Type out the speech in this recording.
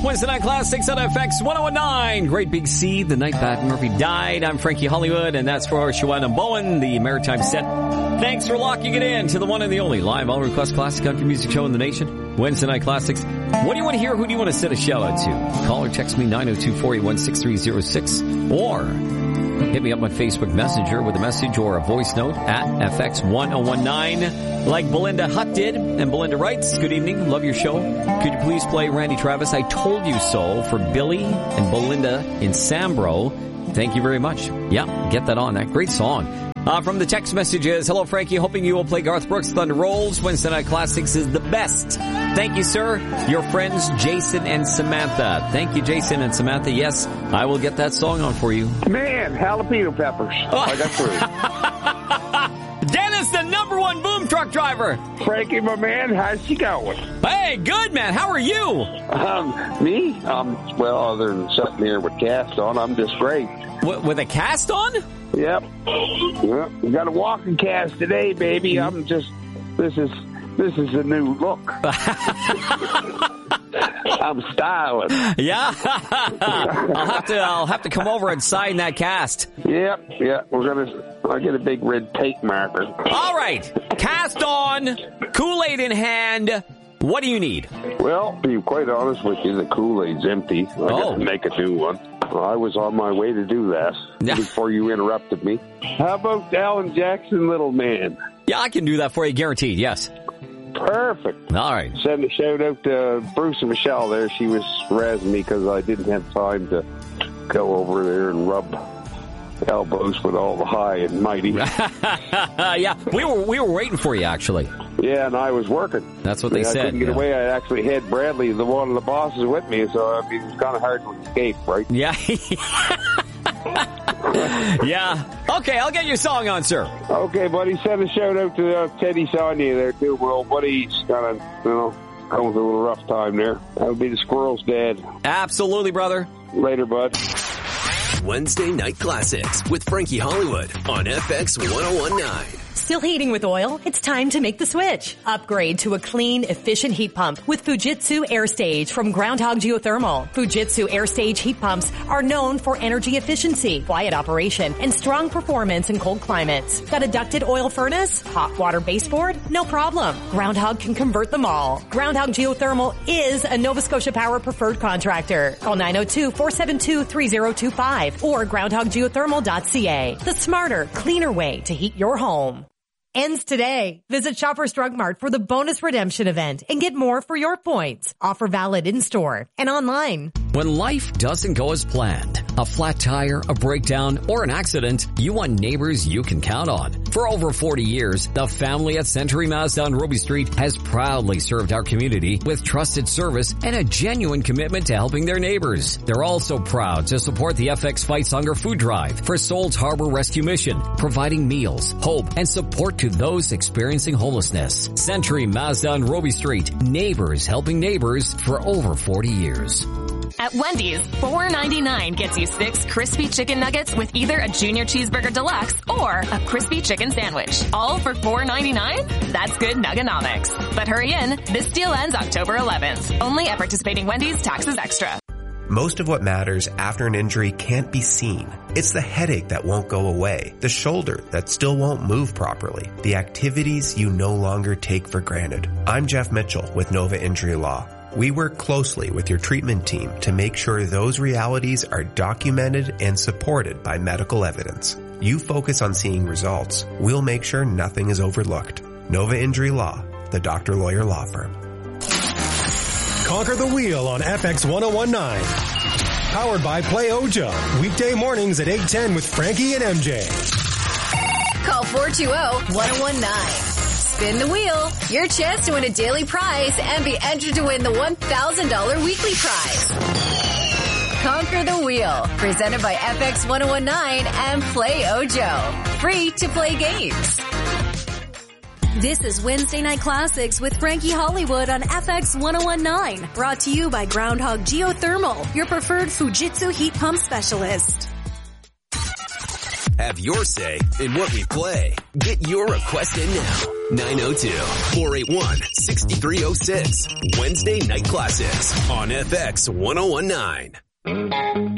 Wednesday Night Classics on FX 1019. Great Big Sea, the night Pat Murphy died. I'm Frankie Hollywood, and that's for Shawana Bowen, the Maritime Set. Thanks for locking it in to the one and the only live all-request classic country music show in the nation, Wednesday Night Classics. What do you want to hear? Who do you want to send a shout-out to? Call or text me 902-481-6306, or hit me up on Facebook Messenger with a message or a voice note at FX1019, like Belinda Hutt did. And Belinda writes, good evening, love your show. Could you please play Randy Travis, I Told You So, for Billy and Belinda in Sambro? Thank you very much. Yeah, get that on. That great song. From the text messages, hello Frankie, hoping you will play Garth Brooks' Thunder Rolls. Wednesday Night Classics is the best. Thank you, sir. Your friends Jason and Samantha. Thank you, Jason and Samantha. Yes, I will get that song on for you. Man, jalapeno peppers. I got through. Dennis, the number one boom truck driver. Frankie, my man, how's she going? Hey, good, man. How are you? Me? Well, other than sitting here with cast on, I'm just great. With a cast on? Yep. We got a walking cast today, baby. This is a new look. I'm styling. Yeah. I'll have to come over and sign that cast. Yep. Yeah. I'll get a big red tape marker. All right. Cast on, Kool-Aid in hand. What do you need? Well, to be quite honest with you, the Kool-Aid's empty. I got to make a new one. I was on my way to do that before you interrupted me. How about Alan Jackson, Little Man? Yeah, I can do that for you, guaranteed, yes. Perfect. All right. Send a shout out to Bruce and Michelle there. She was razzing me because I didn't have time to go over there and rub elbows with all the high and mighty. Yeah, we were waiting for you, actually. Yeah, and I was working. That's what they said. I couldn't get away. I actually had Bradley, one of the bosses, with me, so it was kind of hard to escape, right? Yeah. Yeah. Okay, I'll get your song on, sir. Okay, buddy. Send a shout out to Teddy Sonia there, too. My old buddy, he's kind of, going through a rough time there. That would be the squirrel's dad. Absolutely, brother. Later, bud. Wednesday Night Classics with Frankie Hollywood on FX 1019. Still heating with oil? It's time to make the switch. Upgrade to a clean, efficient heat pump with Fujitsu AirStage from Groundhog Geothermal. Fujitsu AirStage heat pumps are known for energy efficiency, quiet operation, and strong performance in cold climates. Got a ducted oil furnace? Hot water baseboard? No problem. Groundhog can convert them all. Groundhog Geothermal is a Nova Scotia Power preferred contractor. Call 902-472-3025 or groundhoggeothermal.ca. The smarter, cleaner way to heat your home. Ends today. Visit Shoppers Drug Mart for the bonus redemption event and get more for your points. Offer valid in-store and online. When life doesn't go as planned, a flat tire, a breakdown, or an accident, you want neighbors you can count on. For over 40 years, the family at Century Mazda on Ruby Street has proudly served our community with trusted service and a genuine commitment to helping their neighbors. They're also proud to support the FX Fights Hunger Food Drive for Souls Harbor Rescue Mission, providing meals, hope, and support to those experiencing homelessness. Century Mazda on Ruby Street, neighbors helping neighbors for over 40 years. At Wendy's, $4.99 gets you 6 crispy chicken nuggets with either a Junior Cheeseburger Deluxe or a crispy chicken sandwich. All for $4.99? That's good nugganomics. But hurry in, this deal ends October 11th. Only at participating Wendy's, taxes extra. Most of what matters after an injury can't be seen. It's the headache that won't go away, the shoulder that still won't move properly, the activities you no longer take for granted. I'm Jeff Mitchell with Nova Injury Law. We work closely with your treatment team to make sure those realities are documented and supported by medical evidence. You focus on seeing results. We'll make sure nothing is overlooked. Nova Injury Law, the doctor-lawyer law firm. Conquer the Wheel on FX 1019. Powered by Play Ojo. Weekday mornings at 8:10 with Frankie and MJ. Call 420-1019. Spin the wheel. Your chance to win a daily prize and be entered to win the $1,000 weekly prize. Conquer the Wheel. Presented by FX 1019 and Play Ojo. Free to play games. This is Wednesday Night Classics with Frankie Hollywood on FX 1019. Brought to you by Groundhog Geothermal, your preferred Fujitsu heat pump specialist. have your say in what we play. Get your request in now. 902-481-6306. Wednesday Night Classics on FX 1019.